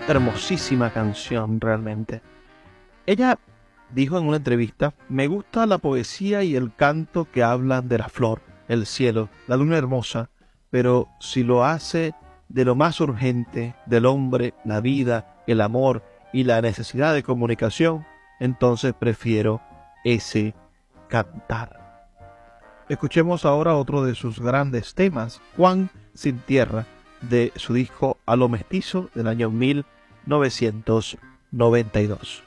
hermosísima canción realmente. Ella dijo en una entrevista: me gusta la poesía y el canto que hablan de la flor, el cielo, la luna hermosa, pero si lo hace de lo más urgente del hombre, la vida, el amor y la necesidad de comunicación, entonces prefiero ese cantar. Escuchemos ahora otro de sus grandes temas, Juan sin tierra, de su disco A lo mestizo del año 1992.